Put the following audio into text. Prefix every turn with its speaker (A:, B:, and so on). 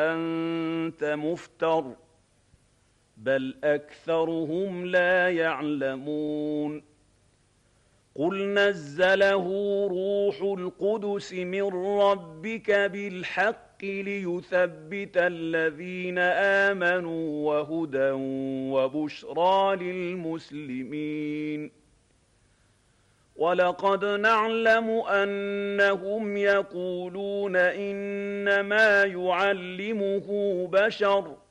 A: أنت مفتر بل أكثرهم لا يعلمون قل نزله روح القدس من ربك بالحق ليثبت الذين آمنوا وهدى وبشرى للمسلمين ولقد نعلم أنهم يقولون إنما يعلمه بشر